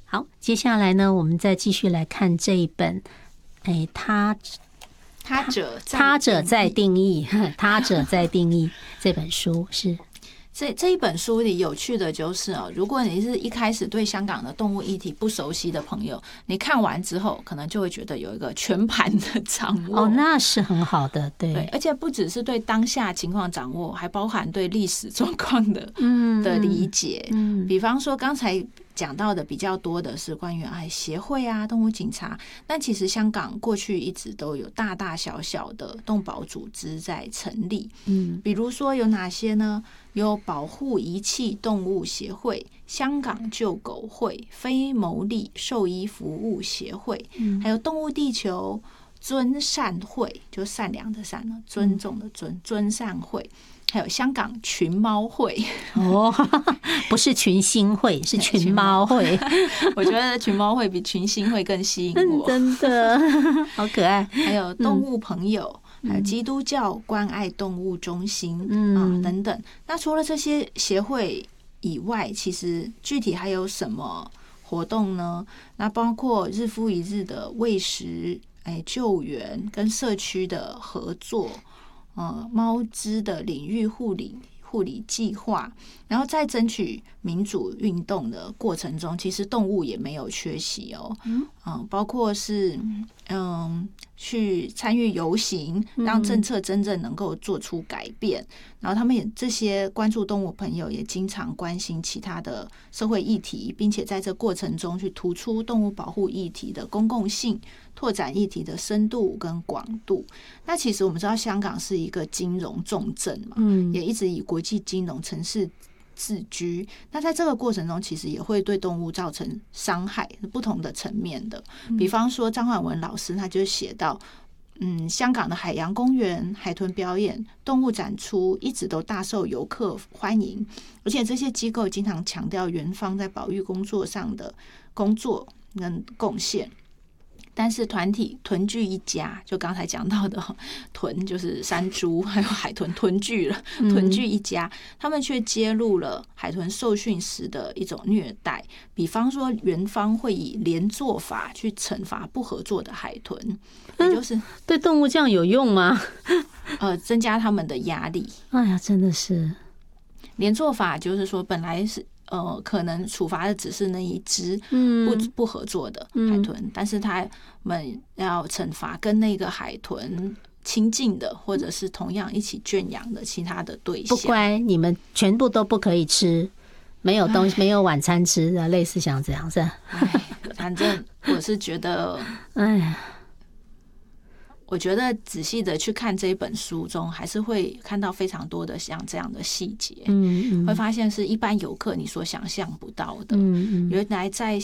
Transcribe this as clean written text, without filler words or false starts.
好，接下来呢，我们再继续来看这一本，他者在定义，他者在定义这本书是。 这一本书里有趣的就是如果你是一开始对香港的动物议题不熟悉的朋友，你看完之后可能就会觉得有一个全盘的掌握。 那是很好的，对， 而且不只是对当下情况掌握，还包含对历史状况的理解。比方说刚才讲到的比较多的是关于协会啊、动物警察，但其实香港过去一直都有大大小小的动保组织在成立。比如说有哪些呢？有保护遗弃动物协会、香港救狗会、非牟利兽医服务协会，还有动物地球、尊善会，就善良的善，尊重的尊善会，还有香港群猫会。 不是群星会，是群猫会。 我觉得群猫会比群星会更吸引我， 真的好可爱。 还有动物朋友，还有基督教关爱动物中心等等。那除了这些协会以外，其实具体还有什么活动呢？那包括日复一日的喂食、救援跟社区的合作，猫只的领域护理计划，然后在争取民主运动的过程中，其实动物也没有缺席包括是去参与游行，让政策真正能够做出改变。然后他们也这些关注动物朋友也经常关心其他的社会议题，并且在这过程中去突出动物保护议题的公共性，拓展议题的深度跟广度。那其实我们知道香港是一个金融重镇嘛，也一直以国际金融城市自居。那在这个过程中，其实也会对动物造成伤害，不同的层面的。比方说张焕文老师他就写到，香港的海洋公园、海豚表演、动物展出一直都大受游客欢迎，而且这些机构经常强调园方在保育工作上的工作跟贡献。但是团体豚聚一家，就刚才讲到的豚就是山猪还有海豚豚聚了，豚聚一家，他们却揭露了海豚受训时的一种虐待。比方说园方会以连坐法去惩罚不合作的海豚，也就是对动物这样有用吗？ 增加他们的压力。 哎呀，真的是连坐法，就是说本来是可能处罚的只是那一只不合作的海豚，但是他们要惩罚跟那个海豚亲近的，或者是同样一起圈养的其他的对象。 不乖，你们全部都不可以吃，没有东西，没有晚餐吃的，类似像这样是。 反正我是觉得，我觉得仔细的去看这一本书中，还是会看到非常多的像这样的细节，会发现是一般游客你所想象不到的。原来在